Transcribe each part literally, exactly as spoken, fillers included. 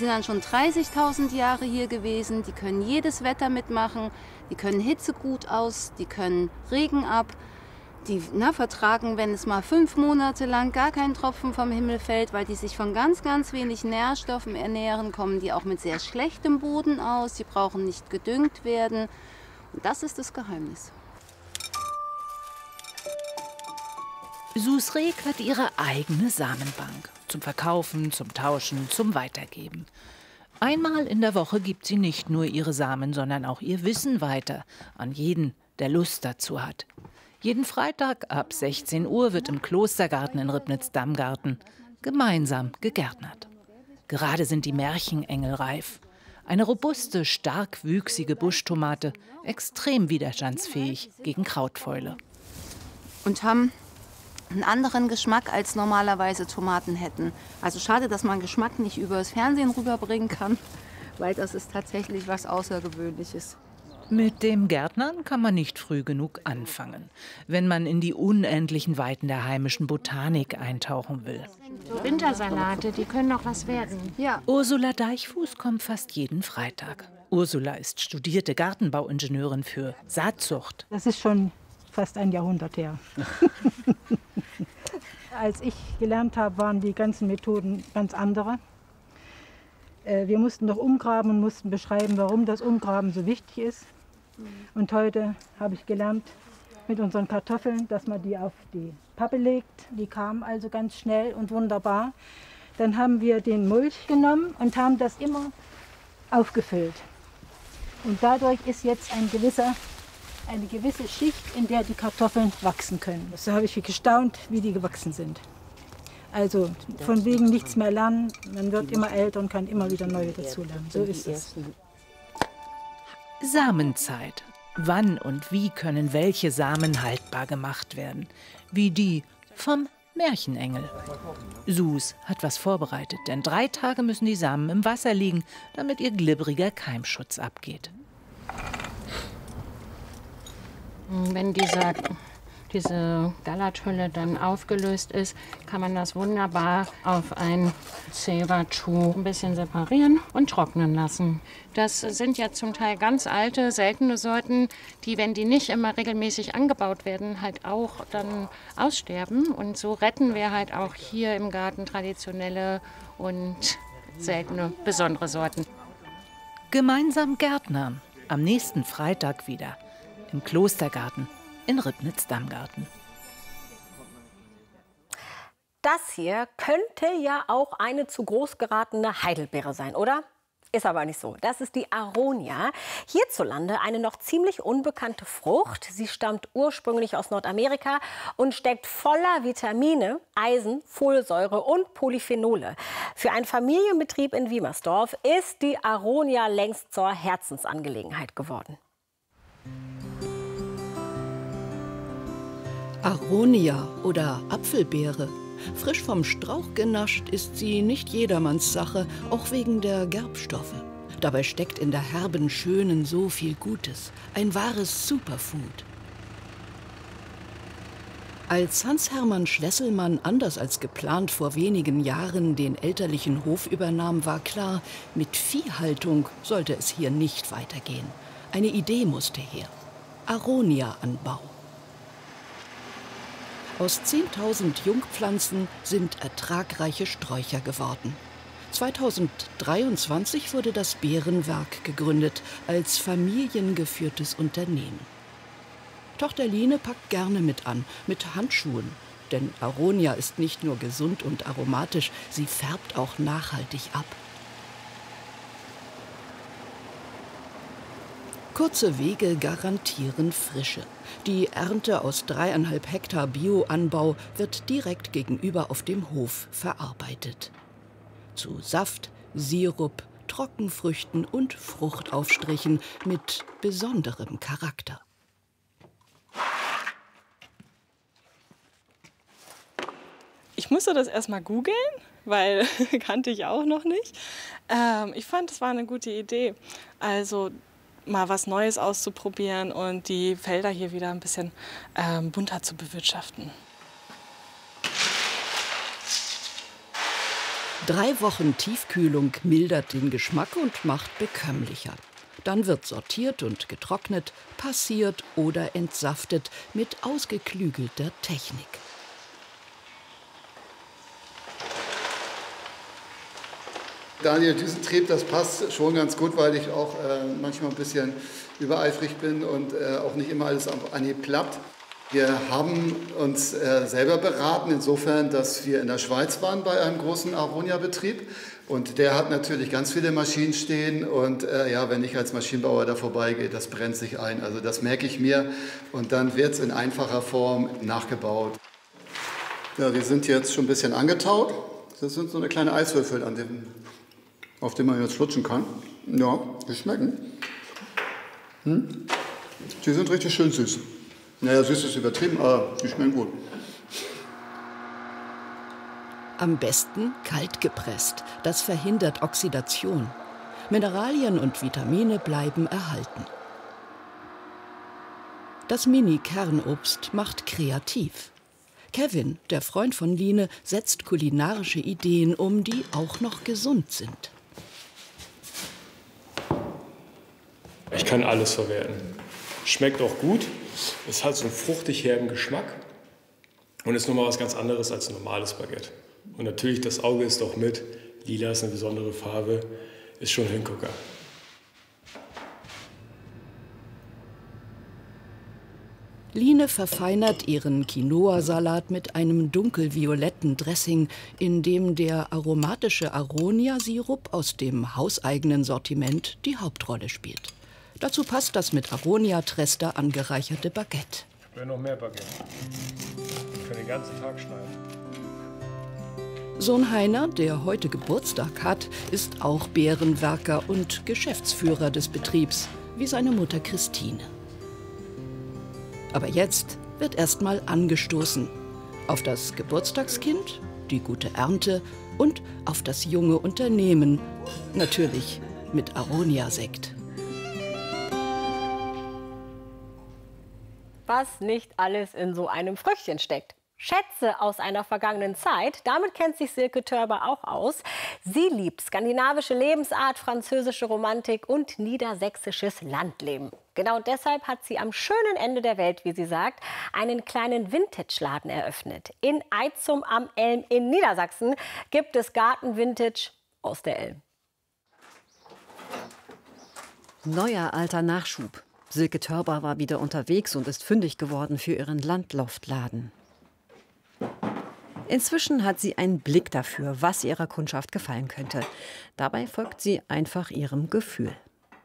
sind dann schon dreißigtausend Jahre hier gewesen, die können jedes Wetter mitmachen, die können Hitze gut aus, die können Regen ab, die na, vertragen, wenn es mal fünf Monate lang gar kein Tropfen vom Himmel fällt, weil die sich von ganz, ganz wenig Nährstoffen ernähren, kommen die auch mit sehr schlechtem Boden aus, die brauchen nicht gedüngt werden und das ist das Geheimnis. Sus Rek hat ihre eigene Samenbank. Zum Verkaufen, zum Tauschen, zum Weitergeben. Einmal in der Woche gibt sie nicht nur ihre Samen, sondern auch ihr Wissen weiter an jeden, der Lust dazu hat. Jeden Freitag ab sechzehn Uhr wird im Klostergarten in Ribnitz-Damgarten gemeinsam gegärtnert. Gerade sind die Märchenengel reif. Eine robuste, stark wüchsige Buschtomate, extrem widerstandsfähig gegen Krautfäule. Und haben einen anderen Geschmack, als normalerweise Tomaten hätten. Also schade, dass man Geschmack nicht über das Fernsehen rüberbringen kann, weil das ist tatsächlich was Außergewöhnliches. Mit dem Gärtnern kann man nicht früh genug anfangen, wenn man in die unendlichen Weiten der heimischen Botanik eintauchen will. So Wintersalate, die können noch was werden. Ja. Ursula Deichfuß kommt fast jeden Freitag. Ursula ist studierte Gartenbauingenieurin für Saatzucht. Das ist schon fast ein Jahrhundert her. Als ich gelernt habe, waren die ganzen Methoden ganz andere. Wir mussten doch umgraben und mussten beschreiben, warum das Umgraben so wichtig ist. Und heute habe ich gelernt mit unseren Kartoffeln, dass man die auf die Pappe legt. Die kamen also ganz schnell und wunderbar. Dann haben wir den Mulch genommen und haben das immer aufgefüllt. Und dadurch ist jetzt ein gewisser eine gewisse Schicht, in der die Kartoffeln wachsen können. So habe ich gestaunt, wie die gewachsen sind. Also von wegen nichts mehr lernen, man wird immer älter und kann immer wieder neue dazulernen. So ist es. Samenzeit. Wann und wie können welche Samen haltbar gemacht werden? Wie die vom Märchenengel. Sus hat was vorbereitet, denn drei Tage müssen die Samen im Wasser liegen, damit ihr glibberiger Keimschutz abgeht. Wenn dieser, diese Gallerthülle dann aufgelöst ist, kann man das wunderbar auf ein Zebertuch ein bisschen separieren und trocknen lassen. Das sind ja zum Teil ganz alte, seltene Sorten, die, wenn die nicht immer regelmäßig angebaut werden, halt auch dann aussterben. Und so retten wir halt auch hier im Garten traditionelle und seltene, besondere Sorten. Gemeinsam Gärtnern. Am nächsten Freitag wieder. Im Klostergarten in Ribnitz-Damgarten. Das hier könnte ja auch eine zu groß geratene Heidelbeere sein, oder? Ist aber nicht so. Das ist die Aronia. Hierzulande eine noch ziemlich unbekannte Frucht. Sie stammt ursprünglich aus Nordamerika und steckt voller Vitamine, Eisen, Folsäure und Polyphenole. Für einen Familienbetrieb in Wiemersdorf ist die Aronia längst zur Herzensangelegenheit geworden. Aronia oder Apfelbeere. Frisch vom Strauch genascht ist sie nicht jedermanns Sache, auch wegen der Gerbstoffe. Dabei steckt in der herben Schönen so viel Gutes. Ein wahres Superfood. Als Hans-Hermann Schlesselmann anders als geplant vor wenigen Jahren den elterlichen Hof übernahm, war klar, mit Viehhaltung sollte es hier nicht weitergehen. Eine Idee musste her. Aronia-Anbau. Aus zehntausend Jungpflanzen sind ertragreiche Sträucher geworden. zweitausenddreiundzwanzig wurde das Beerenwerk gegründet als familiengeführtes Unternehmen. Tochter Line packt gerne mit an, mit Handschuhen. Denn Aronia ist nicht nur gesund und aromatisch, sie färbt auch nachhaltig ab. Kurze Wege garantieren Frische. Die Ernte aus dreieinhalb Hektar Bioanbau wird direkt gegenüber auf dem Hof verarbeitet. Zu Saft, Sirup, Trockenfrüchten und Fruchtaufstrichen mit besonderem Charakter. Ich musste das erstmal googeln, weil kannte ich auch noch nicht. Ähm, ich fand, es war eine gute Idee. Also mal was Neues auszuprobieren und die Felder hier wieder ein bisschen ähm, bunter zu bewirtschaften. Drei Wochen Tiefkühlung mildert den Geschmack und macht bekömmlicher. Dann wird sortiert und getrocknet, passiert oder entsaftet mit ausgeklügelter Technik. Daniel, Düsentrieb, das passt schon ganz gut, weil ich auch äh, manchmal ein bisschen übereifrig bin und äh, auch nicht immer alles auf Anhieb klappt. Wir haben uns äh, selber beraten, insofern, dass wir in der Schweiz waren bei einem großen Aronia-Betrieb. Und der hat natürlich ganz viele Maschinen stehen. Und äh, ja, wenn ich als Maschinenbauer da vorbeigehe, das brennt sich ein. Also das merke ich mir. Und dann wird es in einfacher Form nachgebaut. Ja, wir sind jetzt schon ein bisschen angetaut. Das sind so eine kleine Eiswürfel, an dem, auf dem man jetzt lutschen kann. Ja, die schmecken. Hm? Die sind richtig schön süß. Naja, süß ist übertrieben, aber die schmecken gut. Am besten kalt gepresst. Das verhindert Oxidation. Mineralien und Vitamine bleiben erhalten. Das Mini-Kernobst macht kreativ. Kevin, der Freund von Line, setzt kulinarische Ideen um, die auch noch gesund sind. Ich kann alles verwerten. Schmeckt auch gut. Es hat so einen fruchtig herben Geschmack und ist nochmal was ganz anderes als ein normales Baguette. Und natürlich, das Auge ist auch mit. Lila ist eine besondere Farbe, ist schon ein Hingucker. Line verfeinert ihren Quinoa-Salat mit einem dunkelvioletten Dressing, in dem der aromatische Aronia-Sirup aus dem hauseigenen Sortiment die Hauptrolle spielt. Dazu passt das mit Aronia-Trester angereicherte Baguette. Ich will noch mehr Baguette. Für den ganzen Tag schneiden. Sohn Heiner, der heute Geburtstag hat, ist auch Bärenwerker und Geschäftsführer des Betriebs, wie seine Mutter Christine. Aber jetzt wird erst mal angestoßen. Auf das Geburtstagskind, die gute Ernte und auf das junge Unternehmen. Natürlich mit Aronia-Sekt. Was nicht alles in so einem Früchtchen steckt. Schätze aus einer vergangenen Zeit. Damit kennt sich Silke Törber auch aus. Sie liebt skandinavische Lebensart, französische Romantik und niedersächsisches Landleben. Genau deshalb hat sie am schönen Ende der Welt, wie sie sagt, einen kleinen Vintage-Laden eröffnet. In Eitzum am Elm in Niedersachsen gibt es Garten-Vintage aus der Elm. Neuer alter Nachschub. Silke Törber war wieder unterwegs und ist fündig geworden für ihren Landloftladen. Inzwischen hat sie einen Blick dafür, was ihrer Kundschaft gefallen könnte. Dabei folgt sie einfach ihrem Gefühl.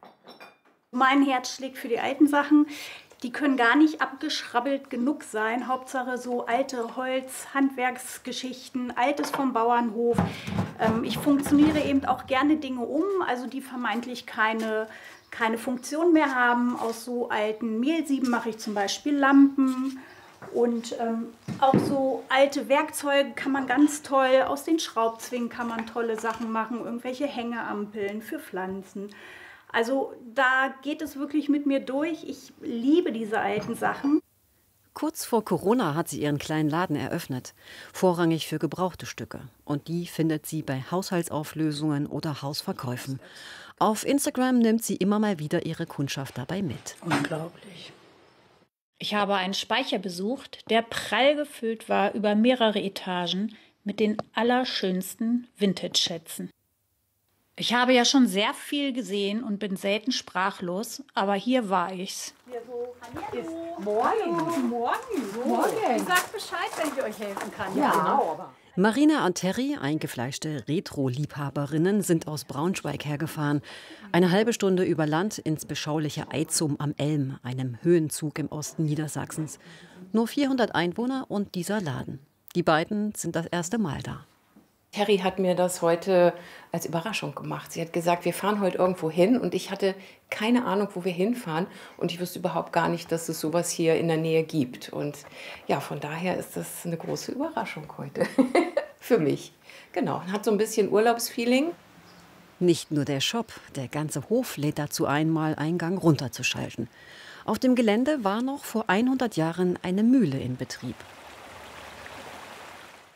Mein Herz schlägt für die alten Sachen. Die können gar nicht abgeschrabbelt genug sein. Hauptsache so alte Holz-Handwerksgeschichten, Altes vom Bauernhof. Ähm, ich funktioniere eben auch gerne Dinge um, also die vermeintlich keine, keine Funktion mehr haben. Aus so alten Mehlsieben mache ich zum Beispiel Lampen. Und ähm, auch so alte Werkzeuge kann man ganz toll, aus den Schraubzwingen kann man tolle Sachen machen, irgendwelche Hängeampeln für Pflanzen. Also da geht es wirklich mit mir durch. Ich liebe diese alten Sachen. Kurz vor Corona hat sie ihren kleinen Laden eröffnet, vorrangig für gebrauchte Stücke. Und die findet sie bei Haushaltsauflösungen oder Hausverkäufen. Auf Instagram nimmt sie immer mal wieder ihre Kundschaft dabei mit. Unglaublich. Ich habe einen Speicher besucht, der prall gefüllt war über mehrere Etagen mit den allerschönsten Vintage-Schätzen. Ich habe ja schon sehr viel gesehen und bin selten sprachlos, aber hier war ich's. Ja, so, hallo. Morgen. Morgen. Morgen. Sagt Bescheid, wenn ich euch helfen kann. Ja, genau. Aber Marina und Terry, eingefleischte Retro-Liebhaberinnen, sind aus Braunschweig hergefahren. Eine halbe Stunde über Land ins beschauliche Eitzum am Elm, einem Höhenzug im Osten Niedersachsens. Nur vierhundert Einwohner und dieser Laden. Die beiden sind das erste Mal da. Terry hat mir das heute als Überraschung gemacht. Sie hat gesagt, wir fahren heute irgendwo hin und ich hatte keine Ahnung, wo wir hinfahren und ich wusste überhaupt gar nicht, dass es sowas hier in der Nähe gibt. Und ja, von daher ist das eine große Überraschung heute für mich. Genau, hat so ein bisschen Urlaubsfeeling. Nicht nur der Shop, der ganze Hof lädt dazu ein, mal einen Gang runterzuschalten. Auf dem Gelände war noch vor hundert Jahren eine Mühle in Betrieb.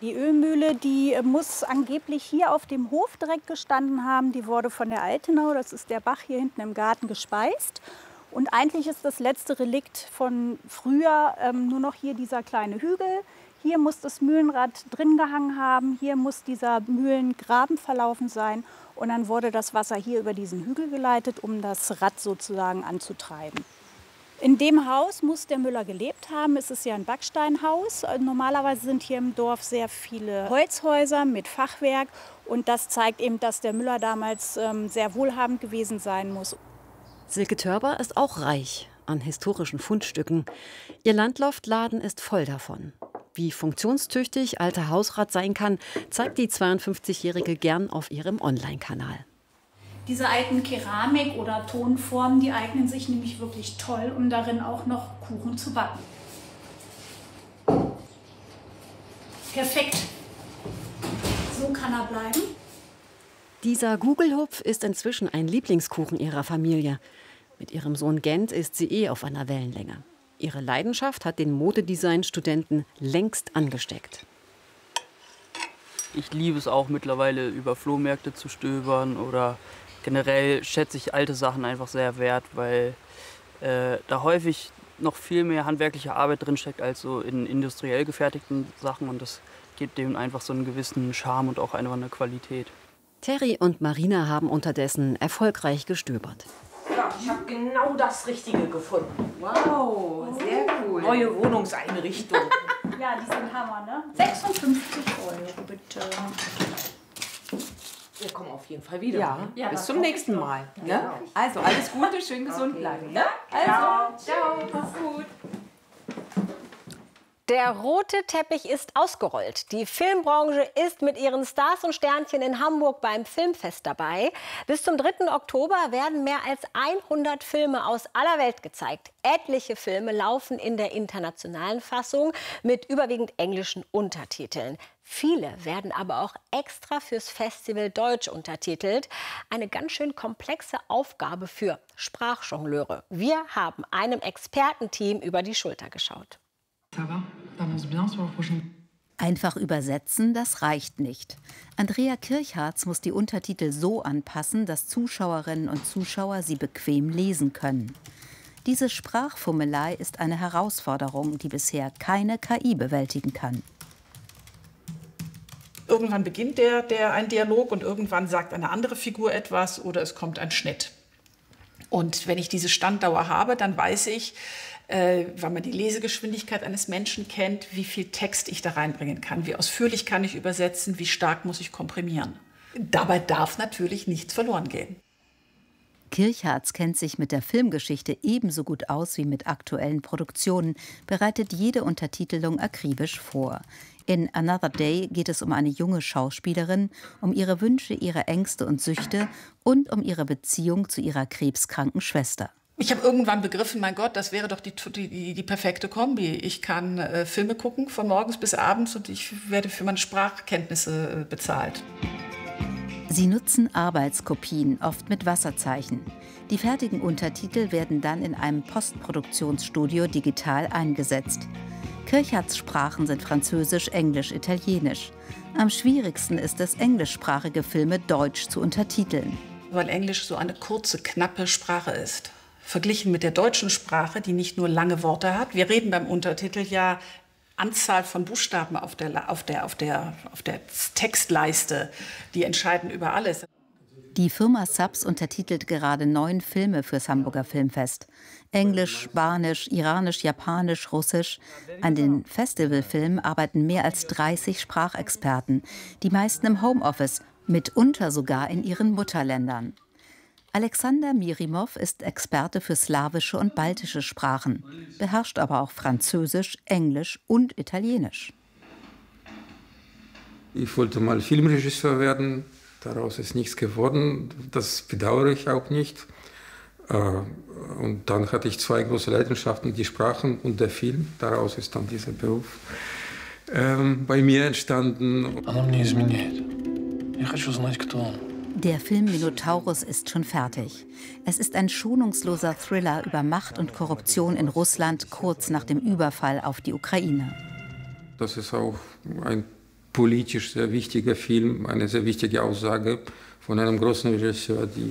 Die Ölmühle, die muss angeblich hier auf dem Hof direkt gestanden haben. Die wurde von der Altenau, das ist der Bach hier hinten im Garten, gespeist. Und eigentlich ist das letzte Relikt von früher ähm, nur noch hier dieser kleine Hügel. Hier muss das Mühlenrad drin gehangen haben, hier muss dieser Mühlengraben verlaufen sein. Und dann wurde das Wasser hier über diesen Hügel geleitet, um das Rad sozusagen anzutreiben. In dem Haus muss der Müller gelebt haben. Es ist ja ein Backsteinhaus. Normalerweise sind hier im Dorf sehr viele Holzhäuser mit Fachwerk. Und das zeigt eben, dass der Müller damals ähm, sehr wohlhabend gewesen sein muss. Silke Törber ist auch reich an historischen Fundstücken. Ihr Landloftladen ist voll davon. Wie funktionstüchtig alter Hausrat sein kann, zeigt die zweiundfünfzigjährige gern auf ihrem Online-Kanal. Diese alten Keramik- oder Tonformen, die eignen sich nämlich wirklich toll, um darin auch noch Kuchen zu backen. Perfekt. So kann er bleiben. Dieser Gugelhupf ist inzwischen ein Lieblingskuchen ihrer Familie. Mit ihrem Sohn Gent ist sie eh auf einer Wellenlänge. Ihre Leidenschaft hat den Modedesign-Studenten längst angesteckt. Ich liebe es auch mittlerweile, über Flohmärkte zu stöbern oder generell schätze ich alte Sachen einfach sehr wert, weil äh, da häufig noch viel mehr handwerkliche Arbeit drinsteckt als so in industriell gefertigten Sachen und das gibt dem einfach so einen gewissen Charme und auch einfach eine Qualität. Terry und Marina haben unterdessen erfolgreich gestöbert. Ja, ich habe genau das Richtige gefunden. Wow, sehr cool. Neue Wohnungseinrichtung. Ja, die sind Hammer, ne? sechsundfünfzig Euro, bitte. Wir kommen auf jeden Fall wieder. Ja, ne? ja bis zum nächsten Mal. Ne? Genau. Also alles Gute, schön gesund Okay. bleiben. Ne? Also, ciao, mach's gut. Der rote Teppich ist ausgerollt. Die Filmbranche ist mit ihren Stars und Sternchen in Hamburg beim Filmfest dabei. Bis zum dritten Oktober werden mehr als hundert Filme aus aller Welt gezeigt. Etliche Filme laufen in der internationalen Fassung mit überwiegend englischen Untertiteln. Viele werden aber auch extra fürs Festival Deutsch untertitelt. Eine ganz schön komplexe Aufgabe für Sprachjongleure. Wir haben einem Expertenteam über die Schulter geschaut. Einfach übersetzen, das reicht nicht. Andrea Kirchhartz muss die Untertitel so anpassen, dass Zuschauerinnen und Zuschauer sie bequem lesen können. Diese Sprachfummelei ist eine Herausforderung, die bisher keine K I bewältigen kann. Irgendwann beginnt der, der ein Dialog und irgendwann sagt eine andere Figur etwas oder es kommt ein Schnitt. Und wenn ich diese Standdauer habe, dann weiß ich, äh, weil man die Lesegeschwindigkeit eines Menschen kennt, wie viel Text ich da reinbringen kann, wie ausführlich kann ich übersetzen, wie stark muss ich komprimieren. Dabei darf natürlich nichts verloren gehen. Kirchhartz kennt sich mit der Filmgeschichte ebenso gut aus wie mit aktuellen Produktionen, bereitet jede Untertitelung akribisch vor. In Another Day geht es um eine junge Schauspielerin, um ihre Wünsche, ihre Ängste und Süchte und um ihre Beziehung zu ihrer krebskranken Schwester. Ich habe irgendwann begriffen, mein Gott, das wäre doch die, die, die perfekte Kombi. Ich kann äh, Filme gucken von morgens bis abends und ich werde für meine Sprachkenntnisse äh, bezahlt. Sie nutzen Arbeitskopien, oft mit Wasserzeichen. Die fertigen Untertitel werden dann in einem Postproduktionsstudio digital eingesetzt. Kirchhartz' Sprachen sind Französisch, Englisch, Italienisch. Am schwierigsten ist es, englischsprachige Filme deutsch zu untertiteln. Weil Englisch so eine kurze, knappe Sprache ist. Verglichen mit der deutschen Sprache, die nicht nur lange Worte hat. Wir reden beim Untertitel ja Anzahl von Buchstaben auf der, auf der, auf der, auf der Textleiste, die entscheiden über alles. Die Firma Subs untertitelt gerade neun Filme fürs Hamburger Filmfest. Englisch, Spanisch, Iranisch, Japanisch, Russisch. An den Festivalfilmen arbeiten mehr als dreißig Sprachexperten, die meisten im Homeoffice, mitunter sogar in ihren Mutterländern. Alexander Mirimov ist Experte für slawische und baltische Sprachen, beherrscht aber auch Französisch, Englisch und Italienisch. Ich wollte mal Filmregisseur werden, daraus ist nichts geworden, das bedauere ich auch nicht. Und dann hatte ich zwei große Leidenschaften, die Sprachen und der Film, daraus ist dann dieser Beruf bei mir entstanden. Der Film Minotaurus ist schon fertig. Es ist ein schonungsloser Thriller über Macht und Korruption in Russland kurz nach dem Überfall auf die Ukraine. Das ist auch ein politisch sehr wichtiger Film, eine sehr wichtige Aussage von einem großen Regisseur, die